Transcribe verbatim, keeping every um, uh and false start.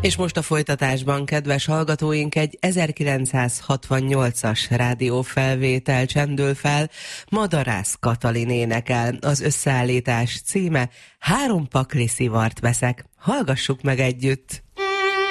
És most a folytatásban, kedves hallgatóink, egy ezerkilencszázhatvannyolcas rádiófelvétel csendül fel. Madarász Katalin énekel. Az összeállítás címe Három pakli szivart veszek. Hallgassuk meg együtt!